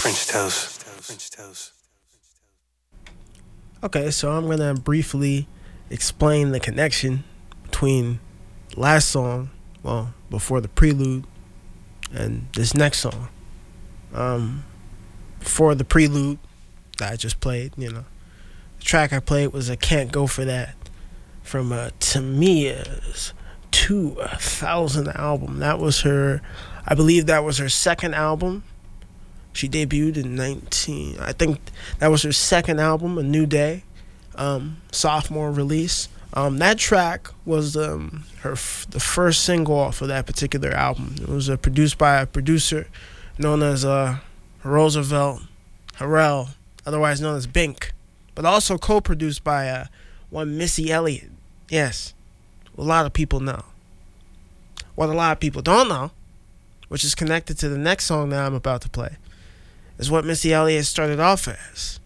Okay, so I'm gonna briefly explain the connection between last song, well, before the prelude, and this next song. Um, Before the prelude that I just played, the track I played was "I Can't Go For That" from Tamia's 2000 album. That was her, I believe that was her second album. She debuted in 19. I think that was her second album, A New Day, sophomore release. That track was the first single off of that particular album. It was produced by a producer known as Roosevelt Harrell, otherwise known as Bink, but also co-produced by one Missy Elliott. Yes, a lot of people know. What a lot of people don't know, which is connected to the next song that I'm about to play, is what Missy Elliott started off as.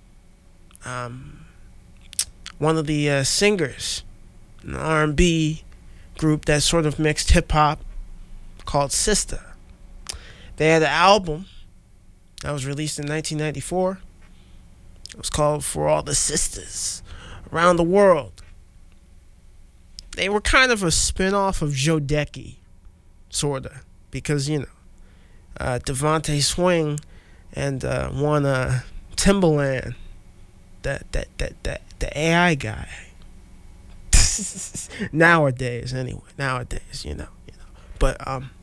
One of the singers in an R&B group that sort of mixed hip-hop called Sista. They had an album that was released in 1994. It was called For All the Sisters Around the World. They were kind of a spin-off of Jodeci, sorta, because, Devontae Swing and one Timbaland, the AI guy. Nowadays, But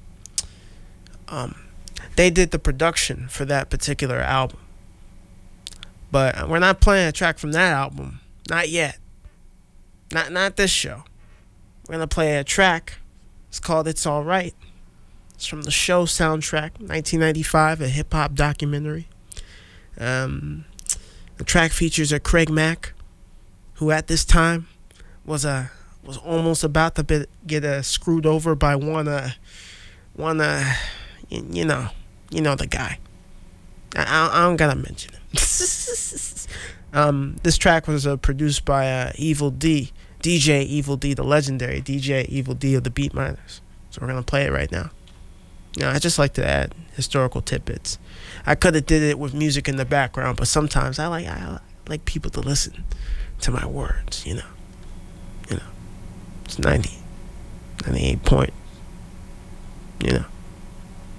they did the production for that particular album. But we're not playing a track from that album. Not yet. Not this show. We're going to play a track. It's called It's Alright. It's from the show soundtrack, 1995, a hip-hop documentary. The track features a Craig Mack, who at this time was almost about to get screwed over by one you know the guy. I don't gotta mention him. This track was produced by Evil D, DJ Evil D, the legendary DJ Evil D of the Beat Miners. So we're gonna play it right now. I just like to add historical tidbits. I could have did it with music in the background, but sometimes I like people to listen to my words. It's 98 point.